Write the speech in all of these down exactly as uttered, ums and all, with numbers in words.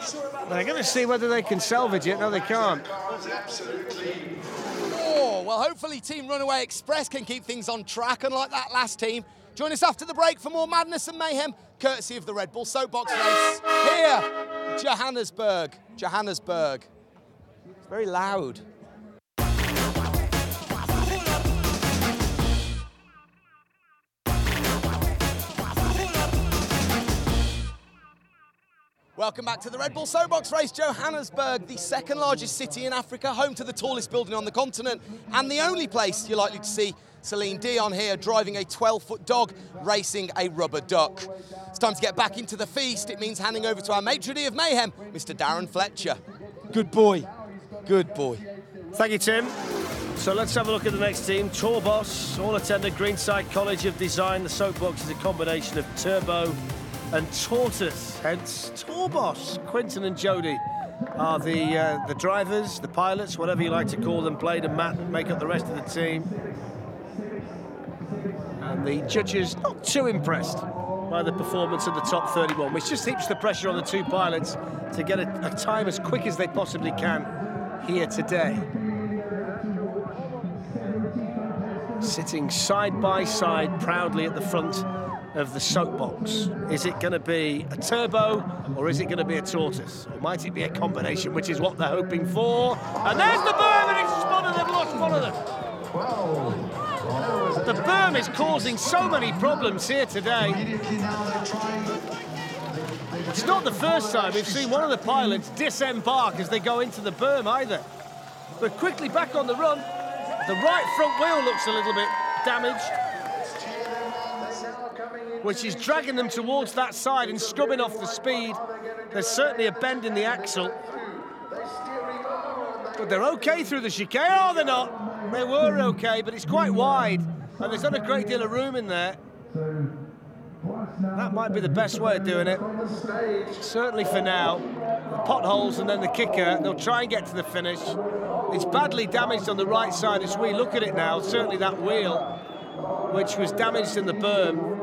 They're going to see whether they can salvage it. No, they can't. Oh, well, hopefully Team Runaway Express can keep things on track, unlike that last team. Join us after the break for more madness and mayhem, courtesy of the Red Bull Soapbox race here, Johannesburg. Johannesburg. It's very loud. Welcome back to the Red Bull Soapbox race, Johannesburg, the second largest city in Africa, home to the tallest building on the continent, and the only place you're likely to see Celine Dion here driving a twelve-foot dog, racing a rubber duck. It's time to get back into the feast. It means handing over to our maitre d' of mayhem, Mister Darren Fletcher. Good boy. Good boy. Thank you, Tim. So let's have a look at the next team. Torbos, all attended Greenside College of Design. The Soapbox is a combination of turbo and tortoise, hence Torbos. Quinton and Jody are the uh, the drivers, the pilots, whatever you like to call them. Blade and Matt make up the rest of the team. And the judges not too impressed by the performance of the top thirty-one, which just heaps the pressure on the two pilots to get a, a time as quick as they possibly can here today. Sitting side by side proudly at the front of the Soapbox. Is it going to be a turbo or is it going to be a tortoise? Or might it be a combination, which is what they're hoping for? And there's the berm, and it's spotted, they've lost one of them. The berm is causing so many problems here today. It's not the first time we've seen one of the pilots disembark as they go into the berm either. But quickly back on the run. The right front wheel looks a little bit damaged, which is dragging them towards that side and scrubbing off the speed. There's certainly a bend in the axle. But they're okay through the chicane. Oh, they're not. They were okay, but it's quite wide, and there's not a great deal of room in there. That might be the best way of doing it. Certainly for now. The potholes and then the kicker, they'll try and get to the finish. It's badly damaged on the right side as we look at it now. Certainly that wheel, which was damaged in the berm.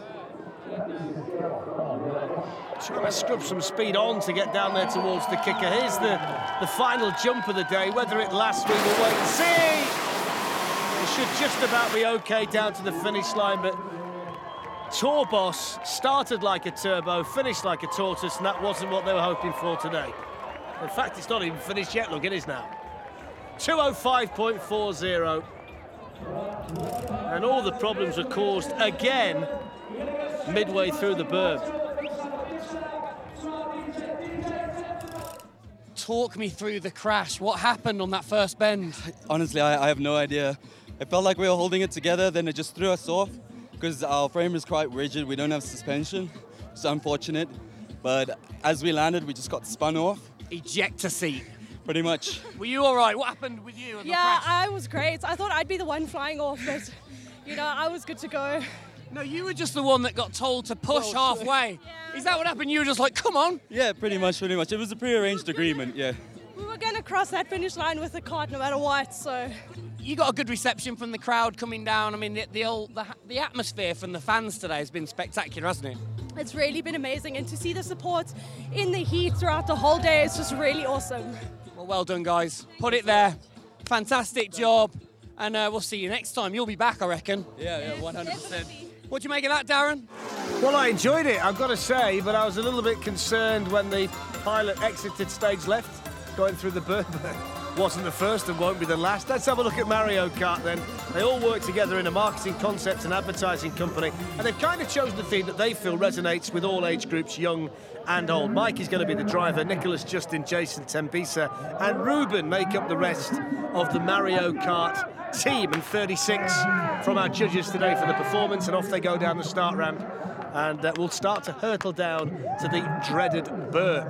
Trying to scrub some speed on to get down there towards the kicker. Here's the, the final jump of the day. Whether it lasts, we will wait and see. It should just about be okay down to the finish line, but Torbos started like a turbo, finished like a tortoise, and that wasn't what they were hoping for today. In fact, it's not even finished yet. Look, it is now. two oh five point four oh. And all the problems were caused again midway through the berm. Talk me through the crash. What happened on that first bend? Honestly, I, I have no idea. It felt like we were holding it together, then it just threw us off because our frame is quite rigid. We don't have suspension. It's unfortunate. But as we landed, we just got spun off. Ejector seat. Pretty much. Were you all right? What happened with you? Yeah, I was great. I thought I'd be the one flying off, but, you know, I was good to go. No, you were just the one that got told to push well, halfway. Yeah. Is that what happened? You were just like, come on. Yeah, pretty much, pretty much. It was a pre-arranged agreement, yeah. We were going to cross that finish line with the cart no matter what, so... You got a good reception from the crowd coming down. I mean, the, the, old, the, the atmosphere from the fans today has been spectacular, hasn't it? It's really been amazing, and to see the support in the heat throughout the whole day is just really awesome. Well, well done, guys. Put it there. Fantastic job. And uh, we'll see you next time. You'll be back, I reckon. Yeah, yeah, one hundred percent. What do you make of that, Darren? Well, I enjoyed it, I've got to say, but I was a little bit concerned when the pilot exited stage left, going through the berm. Wasn't the first and won't be the last. Let's have a look at Mario Kart then. They all work together in a marketing concept and advertising company, and they've kind of chosen a theme that they feel resonates with all age groups, young and old. Mike is going to be the driver, Nicholas, Justin, Jason, Tembisa, and Ruben make up the rest of the Mario Kart team, and thirty-six from our judges today for the performance, and off they go down the start ramp, and uh, we'll start to hurtle down to the dreaded berm.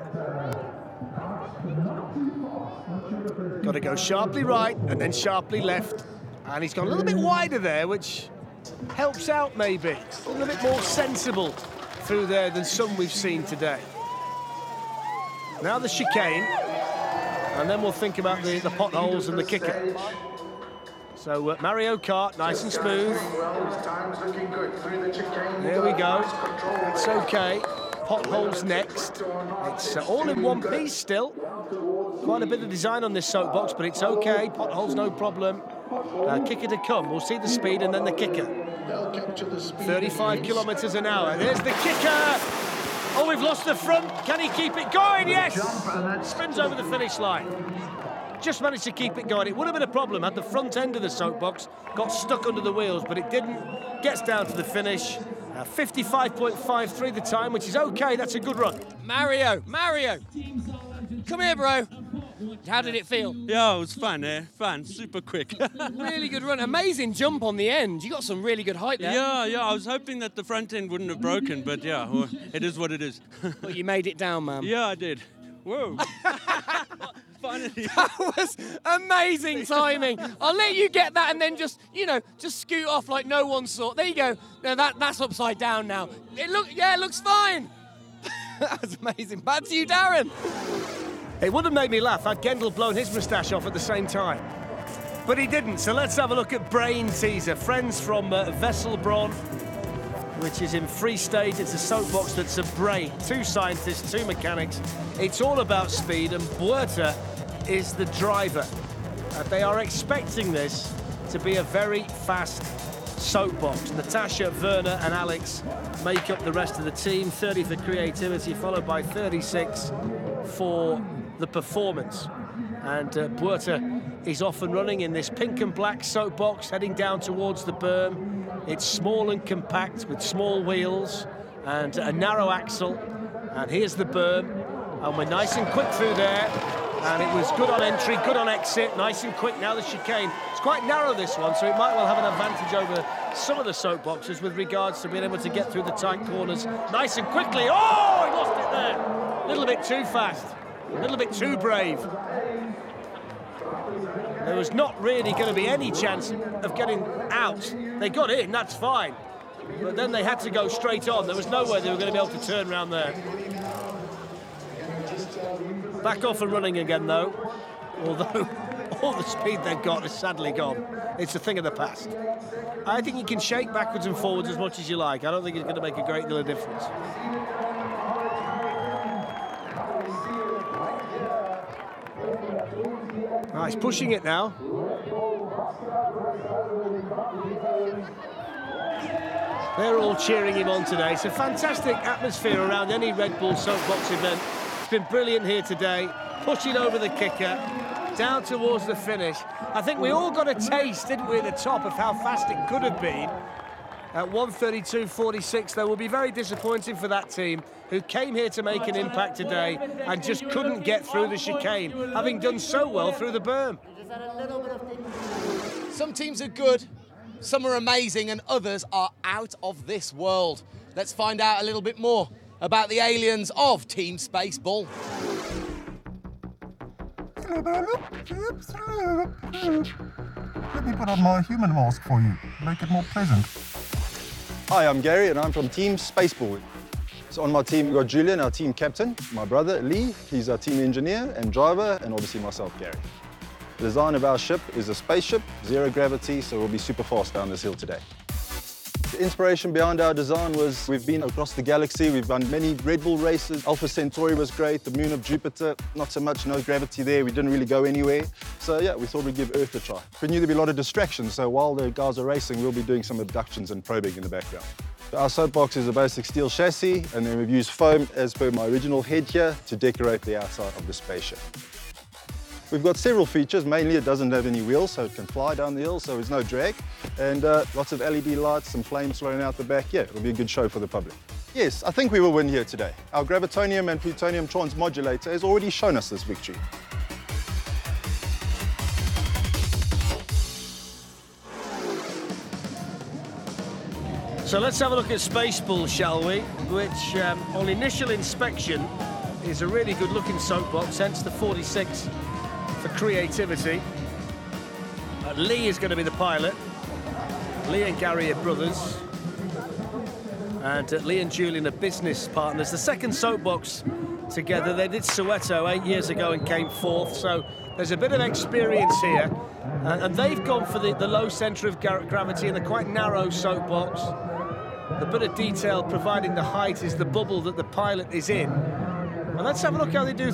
Got to go sharply right and then sharply left, and he's gone a little bit wider there, which helps out maybe. A little bit more sensible through there than some we've seen today. Now the chicane, and then we'll think about the, the potholes and the kicker. So uh, Mario Kart, nice and smooth. There we go. It's okay. potholes next. It's uh, all in one piece still. Quite a bit of design on this soapbox, but it's okay. Potholes, no problem. Uh, kicker to come. We'll see the speed and then the kicker. thirty-five kilometres an hour. There's the kicker. Oh, we've lost the front. Can he keep it going? Yes. Spins over the finish line. Just managed to keep it going. It would have been a problem had the front end of the soapbox got stuck under the wheels, but it didn't. Gets down to the finish. Uh, fifty-five point five three the time, which is okay. That's a good run. Mario, Mario, come here, bro. How did it feel? Yeah, it was fun, eh? Fun, super quick. Really good run. Amazing jump on the end. You got some really good height there. Yeah, yeah, I was hoping that the front end wouldn't have broken, but yeah, well, it is what it is. But you made it down, man. Yeah, I did. Whoa. Finally. That was amazing timing. I'll let you get that and then just, you know, just scoot off like no one saw. There you go. No, that, that's upside down now. It look, yeah, it looks fine. That was amazing. Back to you, Darren. It would have made me laugh had Gendel blown his moustache off at the same time. But he didn't, so let's have a look at Brain Teaser. Friends from uh, Vesselbron, which is in Free State. It's a soapbox that's a brain. Two scientists, two mechanics. It's all about speed, and Buerta is the driver. Uh, they are expecting this to be a very fast soapbox. Natasha, Werner and Alex make up the rest of the team. thirty for creativity, followed by thirty-six for the performance. And uh, Buerta is off and running in this pink and black soapbox, heading down towards the berm. It's small and compact with small wheels and a narrow axle. And here's the berm, and we're nice and quick through there. And it was good on entry, good on exit, nice and quick. Now the chicane. It's quite narrow, this one, so it might well have an advantage over some of the soapboxes with regards to being able to get through the tight corners nice and quickly. Oh, he lost it there. A little bit too fast, a little bit too brave. There was not really going to be any chance of getting out. They got in, that's fine. But then they had to go straight on. There was no way they were going to be able to turn around there. Back off and running again, though. Although all the speed they've got is sadly gone. It's a thing of the past. I think you can shake backwards and forwards as much as you like. I don't think it's going to make a great deal of difference. Right, he's pushing it now. They're all cheering him on today. It's a fantastic atmosphere around any Red Bull soapbox event. It's been brilliant here today. Pushing over the kicker, down towards the finish. I think we all got a taste, didn't we, at the top of how fast it could have been. At one thirty-two forty-six, they will be very disappointing for that team who came here to make an impact today and just couldn't get through the chicane, having done so well through the berm. Some teams are good, some are amazing, and others are out of this world. Let's find out a little bit more about the aliens of Team Spaceball. Let me put on my human mask for you, make it more pleasant. Hi, I'm Gary and I'm from Team Spaceball. So on my team, we've got Julian, our team captain, my brother Lee, he's our team engineer and driver, and obviously myself, Gary. The design of our ship is a spaceship, zero gravity, so we'll be super fast down this hill today. The inspiration behind our design was we've been across the galaxy, we've done many Red Bull races. Alpha Centauri was great, the moon of Jupiter, not so much, no gravity there, we didn't really go anywhere. So yeah, we thought we'd give Earth a try. We knew there'd be a lot of distractions, so while the guys are racing, we'll be doing some abductions and probing in the background. Our soapbox is a basic steel chassis, and then we've used foam as per my original head here to decorate the outside of the spaceship. We've got several features. Mainly it doesn't have any wheels, so it can fly down the hill, so there's no drag. And uh, lots of L E D lights, some flames flowing out the back. Yeah, it'll be a good show for the public. Yes, I think we will win here today. Our gravitonium and plutonium transmodulator has already shown us this victory. So let's have a look at Spaceball, shall we? Which, um, on initial inspection, is a really good-looking soapbox, hence the forty-six for creativity. Uh, Lee is going to be the pilot. Lee and Gary are brothers. And uh, Lee and Julian are business partners. The second soapbox together, they did Soweto eight years ago and came fourth, so there's a bit of experience here. Uh, and they've gone for the, the low centre of gravity in the quite narrow soapbox. the bit of detail providing the height is the bubble that the pilot is in. And let's have a look how they do